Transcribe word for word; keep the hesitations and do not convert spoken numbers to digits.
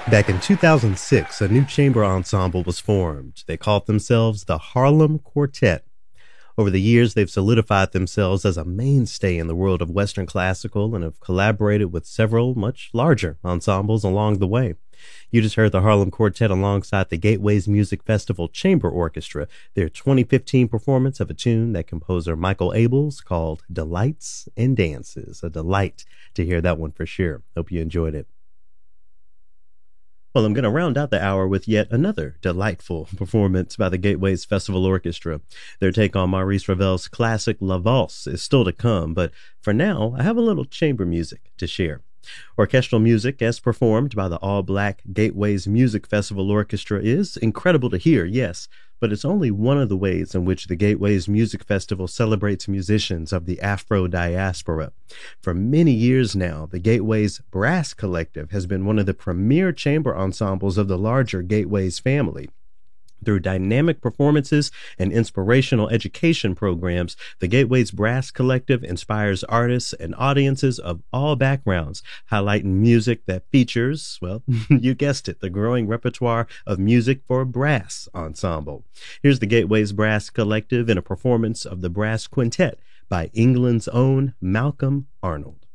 Back in two thousand six, a new chamber ensemble was formed. They called themselves the Harlem Quartet. Over the years, they've solidified themselves as a mainstay in the world of Western classical and have collaborated with several much larger ensembles along the way. You just heard the Harlem Quartet alongside the Gateways Music Festival Chamber Orchestra, their twenty fifteen performance of a tune that composer Michael Abels called Delights and Dances. A delight to hear that one for sure. Hope you enjoyed it. Well, I'm going to round out the hour with yet another delightful performance by the Gateways Festival Orchestra. Their take on Maurice Ravel's classic La Valse is still to come, but for now, I have a little chamber music to share. Orchestral music, as performed by the all-black Gateways Music Festival Orchestra, is incredible to hear, yes, but it's only one of the ways in which the Gateways Music Festival celebrates musicians of the Afro diaspora. For many years now, the Gateways Brass Collective has been one of the premier chamber ensembles of the larger Gateways family. Through dynamic performances and inspirational education programs, the Gateways Brass Collective inspires artists and audiences of all backgrounds, highlighting music that features, well, you guessed it, the growing repertoire of music for a brass ensemble. Here's the Gateways Brass Collective in a performance of the Brass Quintet by England's own Malcolm Arnold.